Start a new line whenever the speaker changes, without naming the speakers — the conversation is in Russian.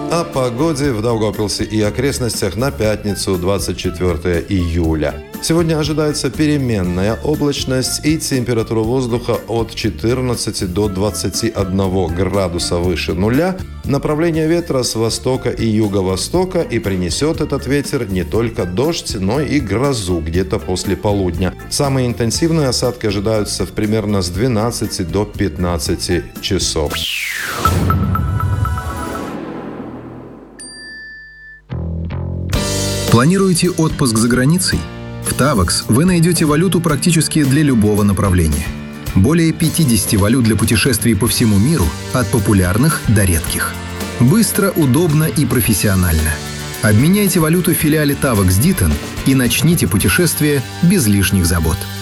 О погоде в Даугавпилсе и окрестностях на пятницу, 24 июля. Сегодня ожидается переменная облачность и температура воздуха от 14 до 21 градуса выше нуля. Направление ветра с востока и юго-востока, и принесет этот ветер не только дождь, но и грозу где-то после полудня. Самые интенсивные осадки ожидаются примерно с 12 до 15 часов.
Планируете отпуск за границей? В Tavax вы найдете валюту практически для любого направления. Более 50 валют для путешествий по всему миру, от популярных до редких. Быстро, удобно и профессионально. Обменяйте валюту в филиале Tavax Ditton и начните путешествие без лишних забот.